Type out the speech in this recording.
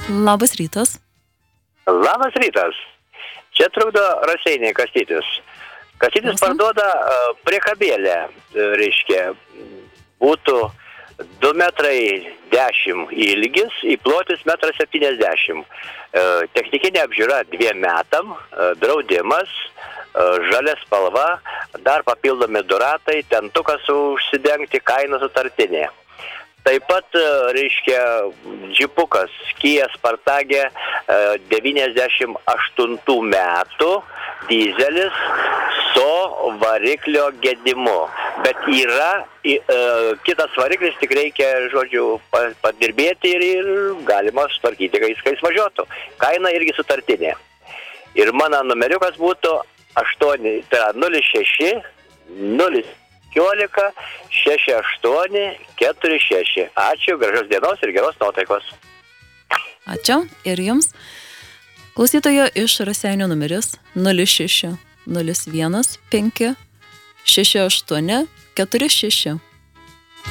Labas rytas. Labas rytas. Čia trukdo Raseiniai Kastytis. Kastytis parduoda priekabėlę, reiškia, būtų 2,10 m ilgis, įplotis 1,70 m. Technikinė apžiūra 2 metam, draudimas, žalia spalva, dar papildomi du ratai, tentukas užsidengti, kaina sutartinė. Taip pat, reiškia, džipukas Kia Spartagė 98 metų, dizelis su variklio gedimu. Bet yra kitas variklis, tik reikia, žodžiu, padirbėti ir galima sutvarkyti, kai jis važiuotų. Kaina irgi sutartinė. Ir mano numeriukas būtų 06 015 68 46. Ačiū, gražios dienos ir geros nuotaikos. Ačiū ir jums. Klausytojo iš Raseinių numeris 06 015 68 46.